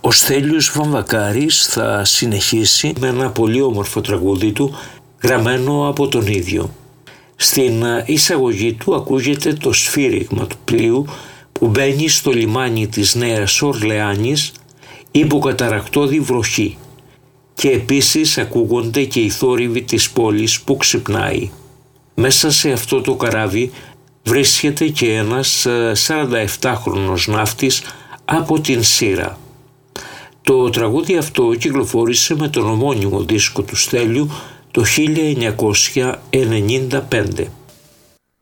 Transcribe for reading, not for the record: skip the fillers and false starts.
Ο Στέλιος Βαμβακάρης θα συνεχίσει με ένα πολύ όμορφο τραγούδι του γραμμένο από τον ίδιο. Στην εισαγωγή του ακούγεται το σφύριγμα του πλοίου που μπαίνει στο λιμάνι της Νέας Ορλεάνης υπό καταρρακτώδη βροχή και επίσης ακούγονται και οι θόρυβοι της πόλης που ξυπνάει. Μέσα σε αυτό το καράβι βρίσκεται και ένας 47χρονος ναύτης από την Σύρα. Το τραγούδι αυτό κυκλοφόρησε με τον ομώνυμο δίσκο του Στέλιου το 1995.